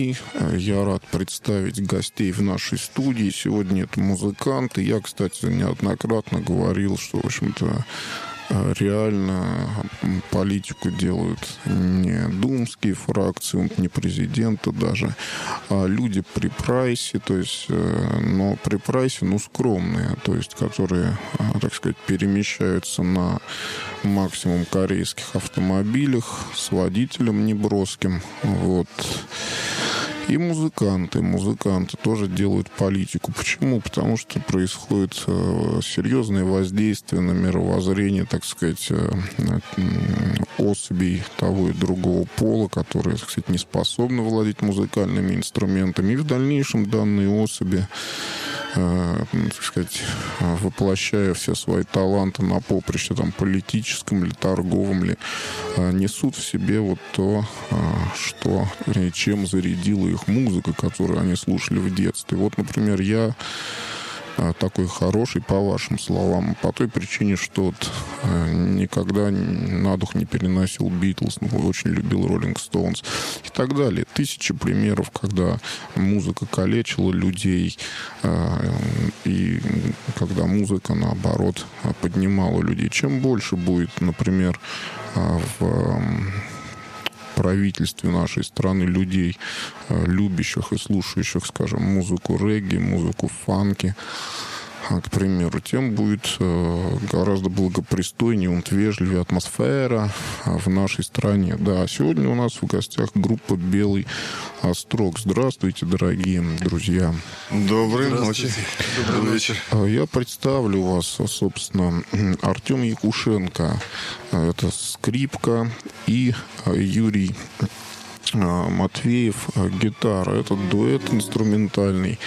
выходные. Я рад представить гостей в нашей студии. Сегодня это музыканты. Я, кстати, неоднократно говорил, что, в общем-то, реально политику делают не думские фракции, не президенты даже, а люди при прайсе, то есть, но при прайсе, ну, скромные, то есть, которые, так сказать, перемещаются на максимум корейских автомобилях с водителем неброским, вот. И музыканты тоже делают политику. Почему? Потому что происходит серьезное воздействие на мировоззрение, так сказать, особей того и другого пола, которые, так сказать, не способны владеть музыкальными инструментами. И в дальнейшем данные особи, так сказать, воплощая все свои таланты на поприще там, политическом или торговом, ли, несут в себе вот то, что, чем зарядила их музыка, которую они слушали в детстве. Вот, например, я такой хороший, по вашим словам, по той причине, что вот, никогда на дух не переносил Битлз, но очень любил Роллинг Стоунс и так далее. Тысячи примеров, когда музыка калечила людей, и когда музыка, наоборот, поднимала людей. Чем больше будет, например, в правительстве нашей страны людей, любящих и слушающих, скажем, музыку регги, музыку фанки, к примеру, тем будет гораздо благопристойнее, вежливее атмосфера в нашей стране. Да, сегодня у нас в гостях группа «Белый Острог». Здравствуйте, дорогие друзья. Доброй ночи. Добрый вечер. Я представлю вас, собственно, Артем Якушенко. Это скрипка, и Юрий Матвеев гитара. Это дуэт инструментальный.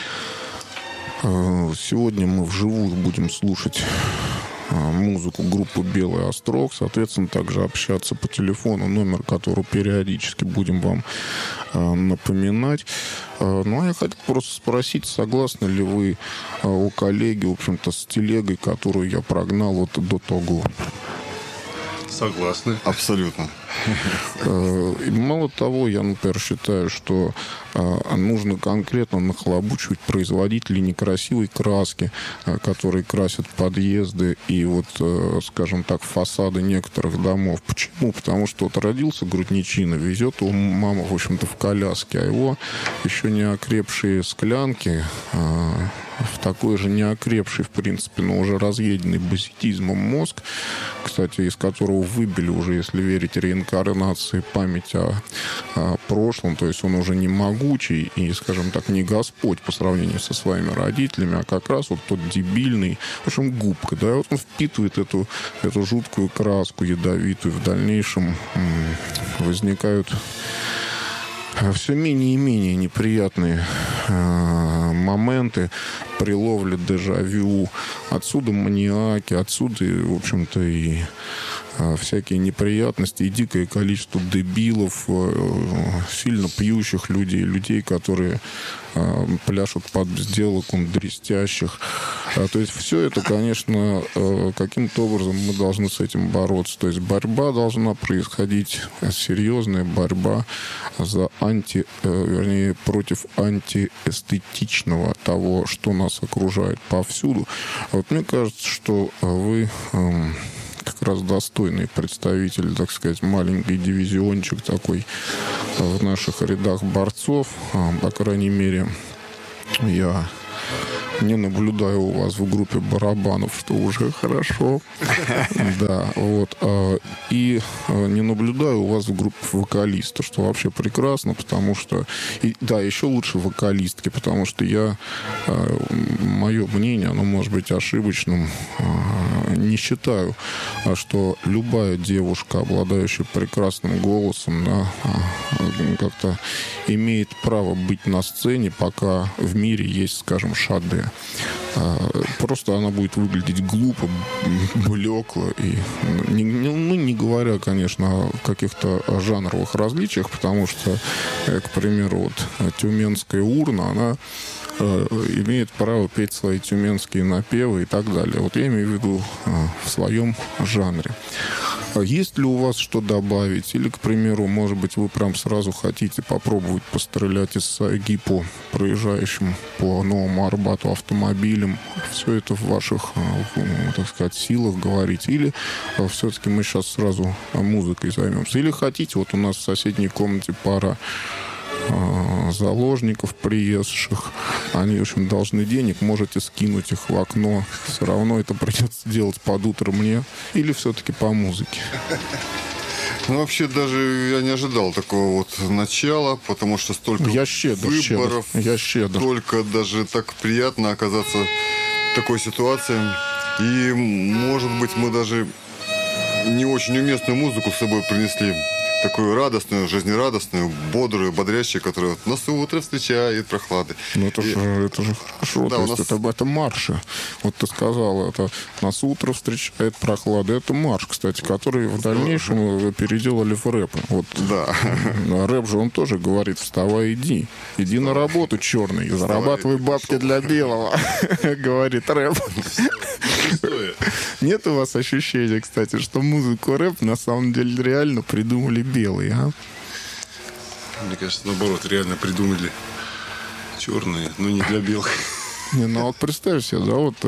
Сегодня мы вживую будем слушать музыку группы «Белый Острог». Соответственно, также общаться по телефону, номер которого периодически будем вам напоминать. Ну, а я хотел просто спросить, согласны ли вы у коллеги, в общем-то, с телегой, которую я прогнал вот до того? Согласны. Абсолютно. Мало того, я, например, считаю, что нужно конкретно нахлобучивать производителей некрасивой краски, которые красят подъезды и вот, скажем так, фасады некоторых домов. Почему? Потому что вот родился грудничина, везет его мама, в общем-то, в коляске, а его еще не окрепшие склянки в такой же неокрепший, в принципе, но уже разъеденный базитизмом мозг, кстати, из которого выбили уже, если верить реинкарнации, память о прошлом, то есть он уже не могучий и, скажем так, не Господь по сравнению со своими родителями, а как раз вот тот дебильный, в общем, губка, да, вот он впитывает эту жуткую краску ядовитую, в дальнейшем возникают все менее и менее неприятные моменты при ловле дежавю. Отсюда маниаки, отсюда, в общем-то, и всякие неприятности, и дикое количество дебилов, сильно пьющих людей, которые пляшут под сделоком, дрестящих. То есть все это, конечно, каким-то образом мы должны с этим бороться. То есть борьба должна происходить, серьезная борьба за против антиэстетичного того, что нас окружает повсюду. Вот мне кажется, что вы как раз достойный представитель, так сказать, маленький дивизиончик такой в наших рядах борцов. По крайней мере, я не наблюдаю у вас в группе барабанов, что уже хорошо. Да, вот. И не наблюдаю у вас в группе вокалиста, что вообще прекрасно, потому что... Да, еще лучше вокалистки, потому что мое мнение, оно может быть ошибочным, не считаю, что любая девушка, обладающая прекрасным голосом, да, как-то имеет право быть на сцене, пока в мире есть, скажем, Шаде. Просто она будет выглядеть глупо, блекло. И, не говоря, конечно, о каких-то жанровых различиях, потому что, к примеру, вот тюменская урна, она имеет право петь свои тюменские напевы и так далее. Вот я имею в виду в своем жанре. Есть ли у вас что добавить? Или, к примеру, может быть, вы прям сразу хотите попробовать пострелять из сайги по проезжающим по Новому Арбату автомобилям? Все это в ваших, так сказать, силах говорить? Или все-таки мы сейчас сразу музыкой займемся? Или хотите, вот у нас в соседней комнате пара заложников приезжих, они, в общем, должны денег, можете скинуть их в окно, все равно это придется делать под утро мне, или все-таки по музыке? Ну, вообще, даже я не ожидал такого вот начала, потому что столько выборов, я щедр. Только даже так приятно оказаться в такой ситуации. И, может быть, мы даже не очень уместную музыку с собой принесли. Такую радостную, жизнерадостную, бодрую, бодрящую, которая вот нас утро встречает прохлады. Ну, это же хорошо. Да, то есть это марши. Вот ты сказал, это нас утро встречает прохлада. Это марш, кстати, который в дальнейшем переделали в рэп. Вот. Да. Рэп же он тоже говорит: вставай, иди. Иди на работу, черный, зарабатывай бабки для белого. Говорит рэп. Нет у вас ощущения, кстати, что музыку рэп на самом деле реально придумали белые, а? Мне кажется, наоборот, реально придумали черные, но не для белых. Не, ну вот представь себе, да, вот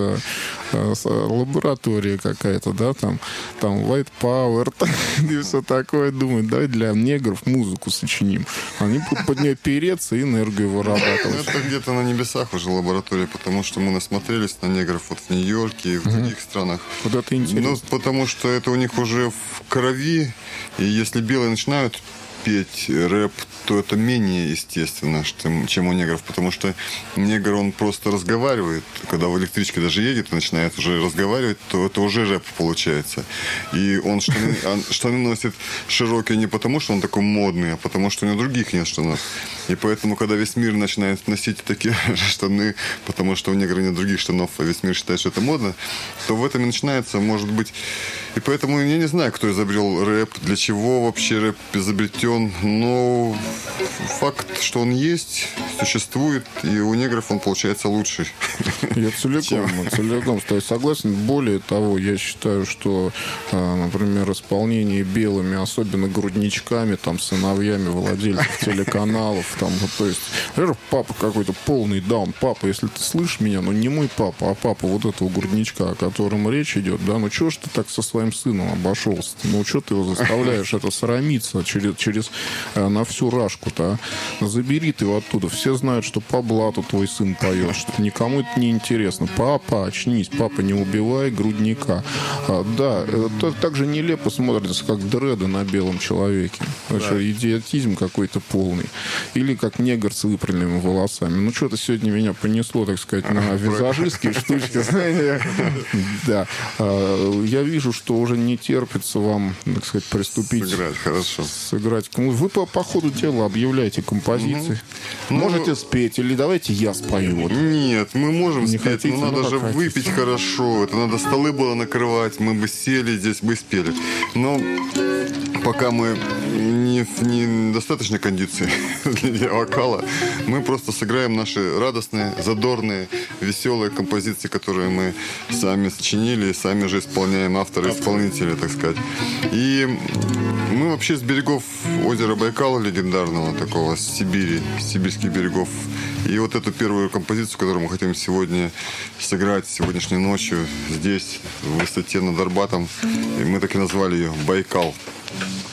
лаборатория какая-то, да, там white power и все такое, думают, давай для негров музыку сочиним. Они будут под нее переться и энергию вырабатывать. Это где-то на небесах уже лаборатория, потому что мы насмотрелись на негров вот в Нью-Йорке и в других странах. Вот это интересно. Ну, потому что это у них уже в крови, и если белые начинают петь рэп, то это менее естественно, чем у негров, потому что негр, он просто разговаривает, когда в электричке даже едет и начинает уже разговаривать, то это уже рэп получается. И он штаны носит широкие не потому, что он такой модный, а потому, что у него других нет штанов. И поэтому, когда весь мир начинает носить такие штаны, потому что у негра нет других штанов, а весь мир считает, что это модно, то в этом и начинается, может быть... И поэтому я не знаю, кто изобрел рэп, для чего вообще рэп изобретен, но факт, что он есть, существует, и у негров он получается лучший. Я целиком с тобой согласен. Более того, я считаю, что, например, исполнение белыми, особенно грудничками, там, сыновьями владельцев телеканалов, там, вот, то есть, например, папа какой-то полный даун. Папа, если ты слышишь меня, но не мой папа, а папа вот этого грудничка, о котором речь идет, да, ну чего ж ты так со своим сыном обошелся? Ну что ты его заставляешь это срамиться через на всю рашку-то, а? Забери ты его оттуда. Все знают, что по блату твой сын поет, что никому это не интересно. Папа, очнись, папа, не убивай грудника. Да, это так же нелепо смотрится, как дреды на белом человеке. Это идиотизм какой-то полный. Или как негр с выпрямленными волосами. Ну, что-то сегодня меня понесло, так сказать, на визажистские штучки. Да. Я вижу, что уже не терпится вам, так сказать, приступить. Сыграть, хорошо. Сыграть. Вы по ходу дела объявляете композиции. Можете спеть, или давайте я спою. Вот. Нет, мы можем Не спеть, хотите, но надо же хотите. выпить хорошо. Это надо столы было накрывать, мы бы сели здесь, бы спели. Но пока мы не в достаточной кондиции для вокала, мы просто сыграем наши радостные, задорные, веселые композиции, которые мы сами сочинили и сами же исполняем, авторы-исполнители, так сказать. И мы вообще с берегов озера Байкала легендарного, такого, с Сибири, с сибирских берегов. И вот эту первую композицию, которую мы хотим сегодня сыграть, сегодняшней ночью, здесь, в высоте над Арбатом, и мы так и назвали ее «Байкал».